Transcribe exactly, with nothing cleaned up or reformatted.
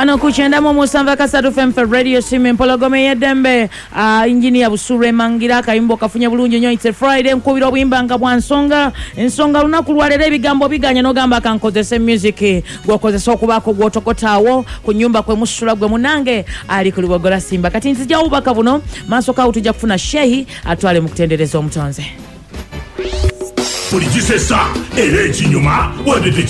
Wano kuchenda mu musanva kasatu F M for Radio Simen Pologome yedembe uh, engineer Busure Mangira kayimbo kafunye bulungi nnyo it's a Friday nkubira obwimbanga bwa nsonga ensonga lunaku lwalera ebigambo biganya nogamba kankozese music gwokozesa okubako gwotokotawo ku nyumba kwe musula gwe munange ali ku Lubogola Simba kati nzija ubaka buno maso ka utujja kufuna shehi atwale mu kutendereza omutonze Polijisesa ele chinyuma wadede